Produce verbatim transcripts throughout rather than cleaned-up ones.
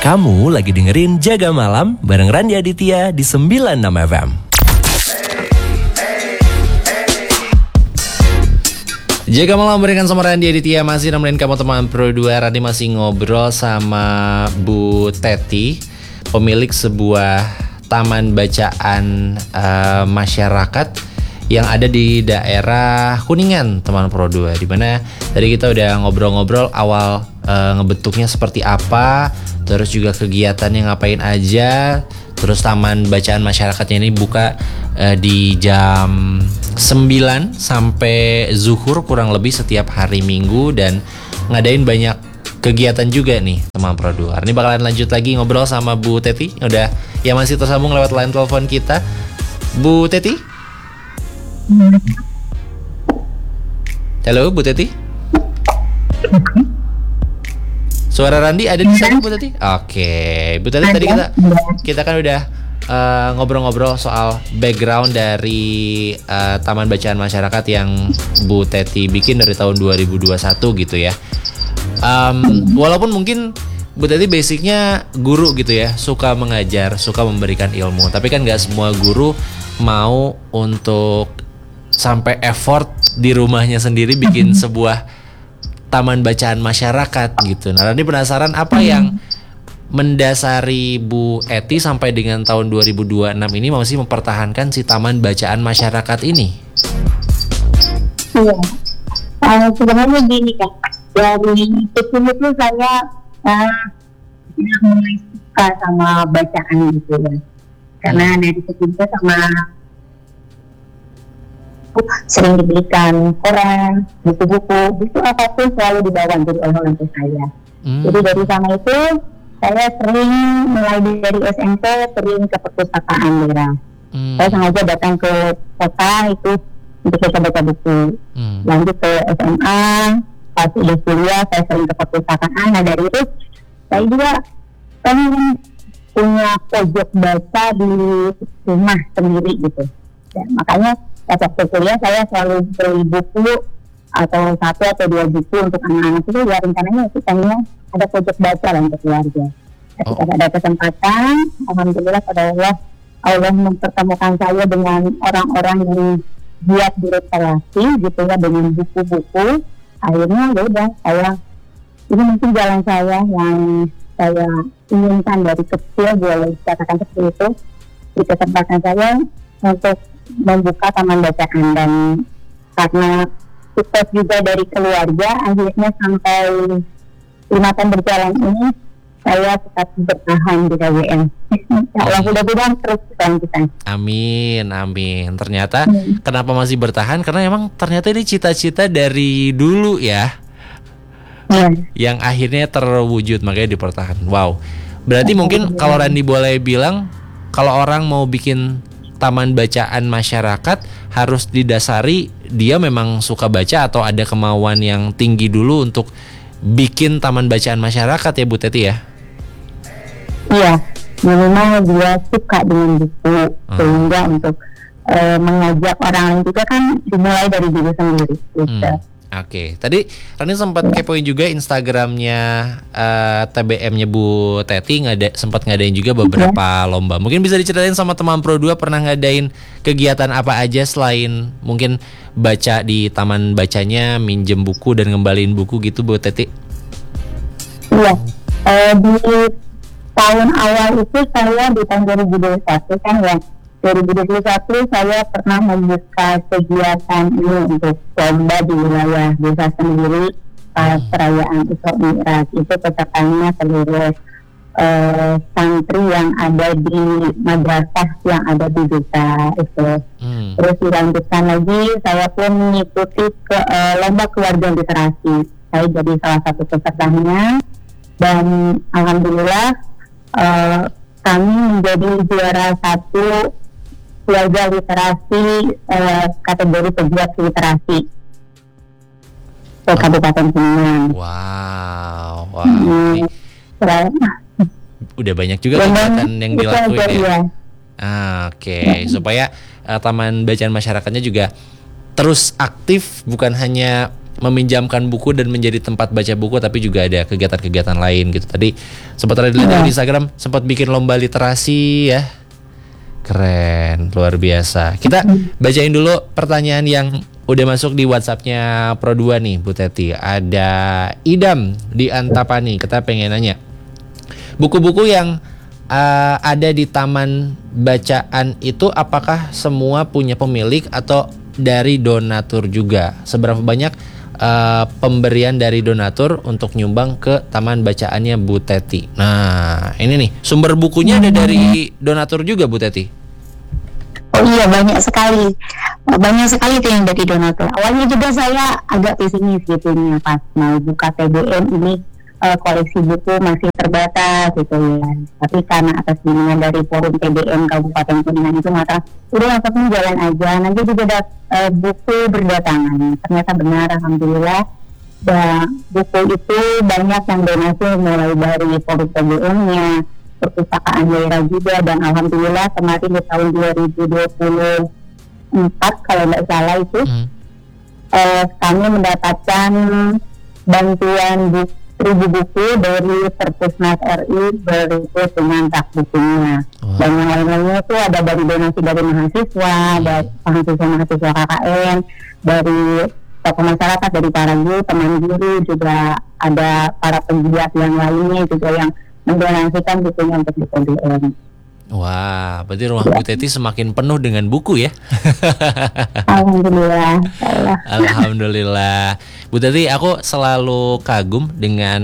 Kamu lagi dengerin Jaga Malam bareng Randi Aditya di sembilan puluh enam F M. Jaga Malam berikan sama Randi Aditya, masih nemenin kamu teman Pro dua. Randi masih ngobrol sama Bu Teti, pemilik sebuah taman bacaan uh, masyarakat yang ada di daerah Kuningan, teman Pro dua. Dimana tadi kita udah ngobrol-ngobrol awal uh, ngebentuknya seperti apa, terus juga kegiatannya ngapain aja. Terus taman bacaan masyarakatnya ini buka uh, di jam sembilan sampai zuhur kurang lebih setiap hari Minggu, dan ngadain banyak kegiatan juga nih teman Pro dua. Ini bakalan lanjut lagi ngobrol sama Bu Teti yang udah yang masih tersambung lewat line telepon kita. Bu Teti? Halo Bu Teti? Suara Randi ada di sana Bu Teti? Oke, Bu Teti tadi kita kita kan udah uh, ngobrol-ngobrol soal background dari uh, taman bacaan masyarakat yang Bu Teti bikin dari tahun dua ribu dua puluh satu gitu ya. Um, walaupun mungkin Bu Teti basicnya guru gitu ya, suka mengajar, suka memberikan ilmu. Tapi kan gak semua guru mau untuk sampai effort di rumahnya sendiri bikin sebuah taman bacaan masyarakat gitu. Nah, Rani penasaran apa yang mendasari Bu Eti sampai dengan tahun dua ribu dua puluh enam ini masih mempertahankan si taman bacaan masyarakat ini? Iya, uh, sebenarnya gini kan, dari kecil itu saya uh, mulai suka sama bacaan gitu ya. Karena dari kecil itu sama sering dibelikan koran, buku-buku, buku apapun selalu dibawa jadi oleh orang tua saya. Hmm. Jadi dari sana itu saya sering mulai dari S M P sering ke perpustakaan daerah. Hmm. Saya sengaja datang ke kota itu untuk kita baca buku. Hmm. Lanjut ke S M A, pas udah kuliah saya sering ke perpustakaan. Nah dari itu saya juga pengen punya pojok baca di rumah sendiri gitu. Ya, makanya waktu kuliah saya selalu beli buku atau satu atau dua buku untuk anak-anak itu ya, rencananya itu pengennya ada pojok baca lah untuk keluarga. Ketika oh. ada kesempatan, alhamdulillah pada Allah Allah mempertemukan saya dengan orang-orang yang giat birokrasi gitu ya, dengan buku-buku. Akhirnya ya udah, saya ini mungkin jalan saya yang saya inginkan dari kecil, boleh dikatakan seperti itu, di kesempatan saya untuk membuka taman bacaan. Dan karena sukses juga dari keluarga, akhirnya sampai lima tahun berjalan ini saya tetap bertahan di K W M. Ya Allah, mudah-mudahan terus lanjutan. Amin, amin. Ternyata hmm. kenapa masih bertahan? Karena memang ternyata ini cita-cita dari dulu ya, hmm. yang akhirnya terwujud, makanya dipertahankan. Wow. Berarti hmm. mungkin kalau Randi boleh bilang, kalau orang mau bikin taman bacaan masyarakat harus didasari dia memang suka baca atau ada kemauan yang tinggi dulu untuk bikin taman bacaan masyarakat ya Bu Teti ya? Iya, minimal dia suka dengan buku hmm. sehingga untuk e, mengajak orang lain juga kan dimulai dari diri sendiri gitu. Hmm. Oke, okay. Tadi Rani sempat ya. kepoin juga Instagramnya uh, T B M-nya Bu Teti, ngada, sempat ngadain juga beberapa ya. lomba. Mungkin bisa diceritain sama teman Pro dua pernah ngadain kegiatan apa aja selain mungkin baca di taman bacanya, minjem buku dan ngembaliin buku gitu Bu Teti? Iya, uh, di tahun awal itu saya di tahun dua ribu dua puluh satu kan ya. dua ribu dua puluh satu saya pernah membuka kegiatan ini untuk lomba di wilayah desa sendiri pas perayaan Isra Mi'raj. Itu pesertanya seluruh uh, santri yang ada di madrasah yang ada di desa itu. Hmm. Terus dilanjutkan lagi saya pun mengikuti ke uh, lomba keluarga literasi. Saya jadi salah satu pesertanya dan alhamdulillah uh, kami menjadi juara satu keluarga literasi eh, kategori pegiat literasi ke Kabupaten Kuningan. Wow, wow. Hmm, udah banyak juga kegiatan yang dilakuin ya. Ah, Oke, okay. ya. Supaya uh, taman bacaan masyarakatnya juga terus aktif, bukan hanya meminjamkan buku dan menjadi tempat baca buku, tapi juga ada kegiatan-kegiatan lain gitu. Tadi sempat ada dilihat Iya. di Instagram, sempat bikin lomba literasi ya. Keren, luar biasa. Kita bacain dulu pertanyaan yang udah masuk di WhatsApp-nya Pro dua nih, Bu Teti. Ada Idam di Antapani, kita pengen nanya. Buku-buku yang uh, ada di taman bacaan itu apakah semua punya pemilik atau dari donatur juga? Seberapa banyak uh, pemberian dari donatur untuk nyumbang ke taman bacaannya Bu Teti? Nah, ini nih, sumber bukunya ada dari donatur juga Bu Teti? Oh iya, banyak sekali. Banyak sekali itu yang dari donatur. Awalnya juga saya agak pesimis gitu nih pas mau buka T B M ini, uh, koleksi buku masih terbatas gitu ya. Tapi karena atas bimbingan dari forum T B M Kabupaten Kuningan itu, maka udah langsung jalan aja. Nanti juga ada uh, buku berdatangan. Ternyata benar, alhamdulillah. Dan buku itu banyak yang donasi mulai dari forum T B M-nya, perpustakaan daerah juga, dan alhamdulillah kemarin di tahun dua ribu dua puluh empat kalau nggak salah itu hmm. eh, kami mendapatkan bantuan buku, seribu buku dari Perpusnas R I berikut dengan rak bukunya. Wow. Dan yang lain-lainnya itu ada dari donasi dari mahasiswa, hmm. dari mahasiswa-mahasiswa K K N, dari tokoh masyarakat, dari para guru, teman guru, juga ada para penggiat yang lainnya juga yang mendonasikan bukunya untuk di T B M. Wah, berarti rumah Bu Teti semakin penuh dengan buku ya? Alhamdulillah. Alhamdulillah. Bu Teti, aku selalu kagum dengan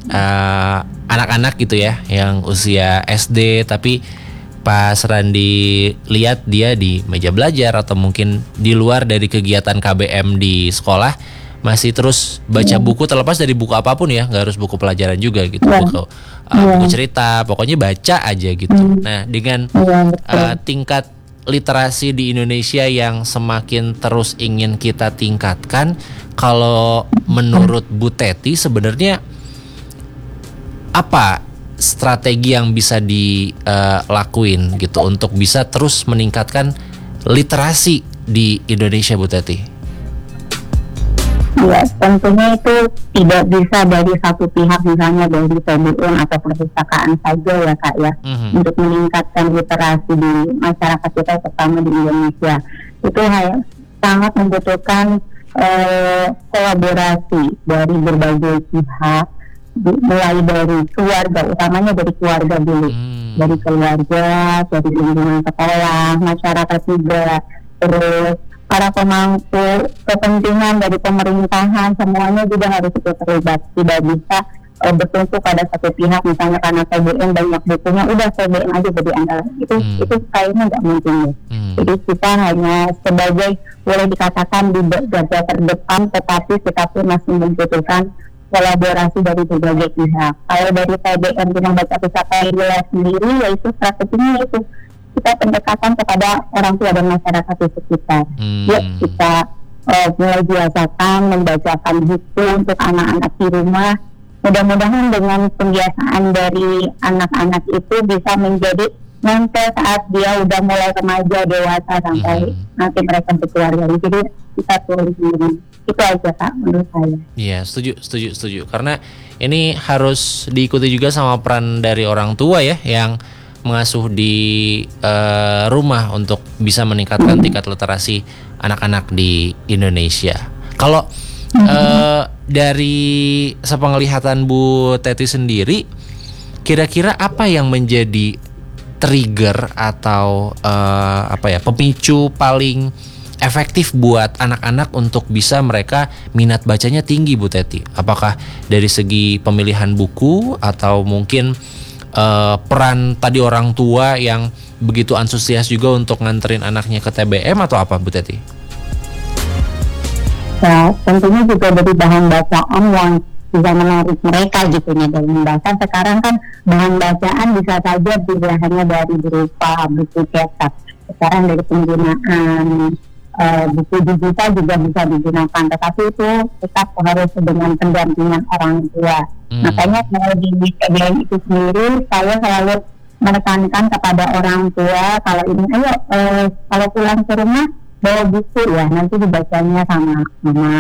uh, anak-anak gitu ya, yang usia S D tapi pas Randi lihat dia di meja belajar atau mungkin di luar dari kegiatan K B M di sekolah masih terus baca buku, terlepas dari buku apapun ya, nggak harus buku pelajaran juga gitu, buku, uh, buku cerita, pokoknya baca aja gitu. Nah, dengan uh, tingkat literasi di Indonesia yang semakin terus ingin kita tingkatkan, kalau menurut Bu Teti sebenarnya apa strategi yang bisa dilakuin uh, gitu untuk bisa terus meningkatkan literasi di Indonesia, Bu Teti? Ya, tentunya itu tidak bisa dari satu pihak, misalnya dari T B M atau perpustakaan saja ya Kak ya, mm-hmm. untuk meningkatkan literasi di masyarakat kita, terutama di Indonesia. Itu hanya sangat membutuhkan eh, kolaborasi dari berbagai pihak, mulai dari keluarga, utamanya dari keluarga dulu, mm. dari keluarga, dari lingkungan sekolah, masyarakat juga, terus para pemangku kepentingan dari pemerintahan, semuanya juga harus ikut terlibat. Tidak bisa uh, bertumpu pada satu pihak, misalnya karena T B M banyak bukunya, udah T B M aja jadi andalan. Itu hmm. itu kayaknya nggak mungkin ya. Hmm. Jadi kita hanya sebagai, boleh dikatakan di garda terdepan, tetapi kita pun masih membutuhkan kolaborasi dari berbagai pihak. Kalau dari T B M dengan baca pustaka reguler sendiri, yaitu strateginya itu kita pendekatan kepada orang tua dan masyarakat di sekitar. Hmm. Ya, kita uh, mulai biasakan membacakan buku untuk anak-anak di rumah. Mudah-mudahan dengan pembiasaan dari anak-anak itu bisa menjadi nanti saat dia udah mulai remaja, dewasa, sampai hmm. nanti mereka berkeluarga. Jadi kita tulis ini. Itu aja Kak menurut saya. Iya, setuju, setuju, setuju. Karena ini harus diikuti juga sama peran dari orang tua ya, yang mengasuh di uh, rumah untuk bisa meningkatkan tingkat literasi anak-anak di Indonesia. Kalau uh, dari sepenglihatan Bu Teti sendiri, kira-kira apa yang menjadi trigger atau uh, apa ya, pemicu paling efektif buat anak-anak untuk bisa mereka minat bacanya tinggi, Bu Teti? Apakah dari segi pemilihan buku atau mungkin Uh, peran tadi orang tua yang begitu antusias juga untuk nganterin anaknya ke T B M, atau apa Bu Teti? Ya, tentunya juga dari bahan bacaan yang bisa menarik mereka gitu ya dari membaca. Sekarang kan bahan bacaan bisa saja tidak hanya dari berupa buku cetak. Sekarang dari penggunaan Uh, buku digital juga bisa digunakan, tetapi itu tetap harus dengan pendampingan orang tua. Hmm. Makanya kalau di T B M itu sendiri, saya selalu menekankan kepada orang tua, kalau ini ayo uh, kalau pulang ke rumah bawa buku ya, nanti dibacanya sama mama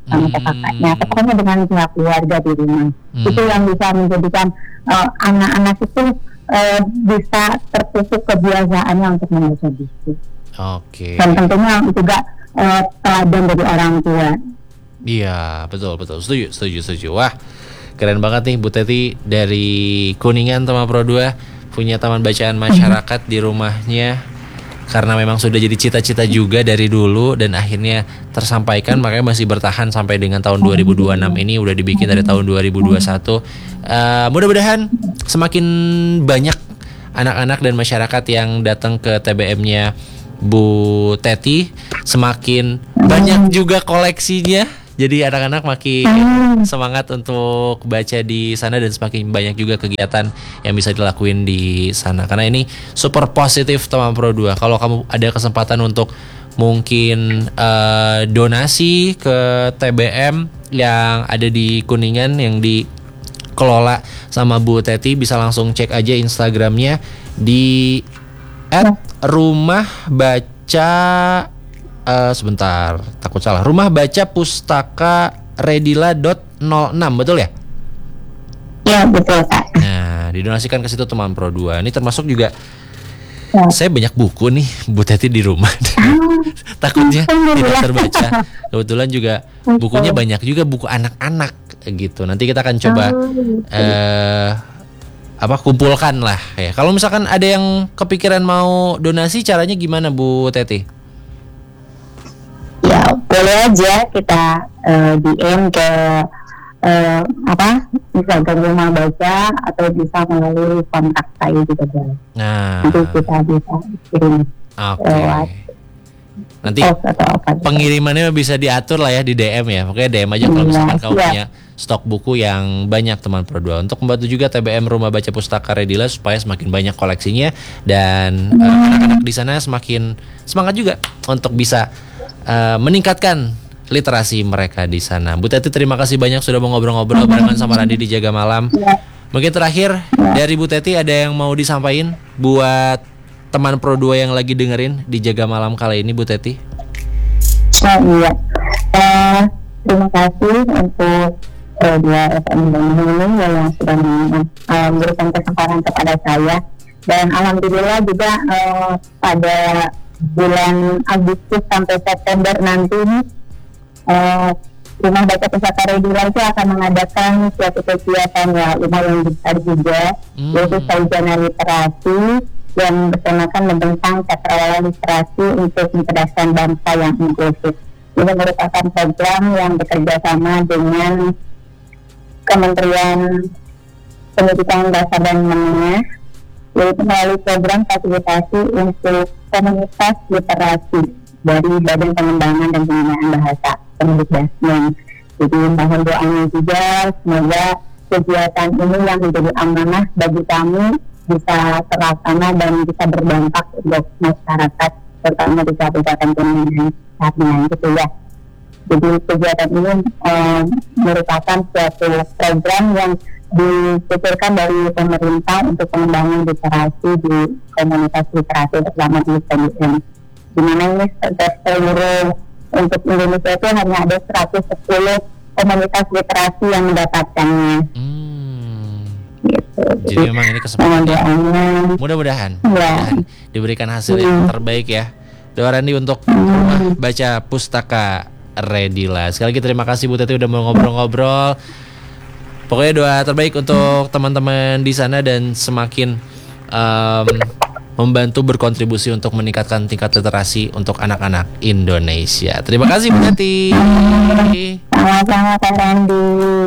sama kakaknya, pokoknya dengan pihak keluarga di rumah. Hmm. Itu yang bisa menjadikan uh, anak-anak itu uh, bisa tertusuk kebiasaannya untuk membaca buku. Oke. Dan tentunya juga uh, teladan dari orang tua. Iya, betul betul. Setuju, setuju, setuju. Wah, keren banget nih Bu Teti dari Kuningan Tema Pro dua punya taman bacaan masyarakat di rumahnya. Karena memang sudah jadi cita-cita juga dari dulu dan akhirnya tersampaikan, makanya masih bertahan sampai dengan tahun dua ribu dua puluh enam ini, udah dibikin dari tahun dua ribu dua puluh satu. Uh, mudah-mudahan semakin banyak anak-anak dan masyarakat yang datang ke T B M-nya Bu Teti, semakin banyak juga koleksinya. Jadi anak-anak makin semangat untuk baca di sana dan semakin banyak juga kegiatan yang bisa dilakuin di sana. Karena ini super positif Taman Pro dua. Kalau kamu ada kesempatan untuk mungkin uh, donasi ke T B M yang ada di Kuningan yang dikelola sama Bu Teti, bisa langsung cek aja Instagramnya di et rumah baca. Uh, sebentar, takut salah. Rumah Baca Pustaka Redila dot nol enam, betul ya? Ya, betul, Kak. Nah, didonasikan ke situ Teman Pro dua. Ini termasuk juga ya. Saya banyak buku nih Bu Teti di rumah. Takutnya tidak terbaca. Kebetulan juga bukunya banyak juga, buku anak-anak gitu. Nanti kita akan coba uh, apa kumpulkan lah ya. Kalau misalkan ada yang kepikiran mau donasi, caranya gimana Bu Teti? Ya, boleh aja kita uh, D M ke uh, apa Instagram Rumah Baca atau bisa melalui kontak saya juga boleh. Nah, nanti kita bisa kirim okay. lewat nanti atau apa pengirimannya bisa diatur lah ya di D M ya. Pokoknya D M aja kalau misalkan kamu punya stok buku yang banyak Teman Pro dua, untuk membantu juga T B M Rumah Baca Pustaka Redila supaya semakin banyak koleksinya dan hmm. uh, anak-anak di sana semakin semangat juga untuk bisa Uh, meningkatkan literasi mereka di sana. Bu Teti, terima kasih banyak sudah mau ngobrol-ngobrol barengan sama Randi di Jaga Malam. Mungkin terakhir dari Bu Teti ada yang mau disampaikan buat Teman Pro dua yang lagi dengerin di Jaga Malam kali ini, Bu Teti? Oh iya, uh, terima kasih untuk uh, dua F M ini yang sudah uh, memberikan kesempatan kepada saya, dan alhamdulillah juga uh, pada bulan Agustus sampai September nanti uh, Rumah Baca Pustaka Redila itu akan mengadakan suatu kegiatan ya lumayan besar juga, hmm. yaitu sarjana literasi yang bertemakan tentang cakrawala literasi untuk mencerdaskan bangsa yang inklusif. Ini merupakan program yang bekerja sama dengan Kementerian Pendidikan Dasar dan Menengah, yaitu melalui program fasilitasi untuk komunitas literasi dari Badan Pengembangan dan Pembinaan Bahasa Kemendikbudristek. Jadi mohon doanya juga semoga kegiatan ini yang menjadi amanah bagi kami bisa terlaksana dan bisa berdampak untuk masyarakat, terutama di Kabupaten Kuningan saat ini gitu ya. Jadi kegiatan ini eh, merupakan suatu program yang dipikirkan dari pemerintah untuk pengembangan literasi di komunitas literasi terutama di P D M. Di mana ini seluruh untuk Indonesia itu hanya ada seratus sepuluh komunitas literasi yang mendapatkannya. Hmm. Gitu. Jadi, Jadi memang ini kesempatan. Mudah-mudahan, ya. mudah-mudahan diberikan hasil yang hmm. terbaik ya. Doa Randi untuk hmm. Rumah Baca Pustaka Redila. Sekali lagi terima kasih Bu Teti udah mau ngobrol-ngobrol. Pokoknya doa terbaik untuk teman-teman di sana dan semakin um, membantu berkontribusi untuk meningkatkan tingkat literasi untuk anak-anak Indonesia. Terima kasih Bu Teti. Sama-sama Kak Randi.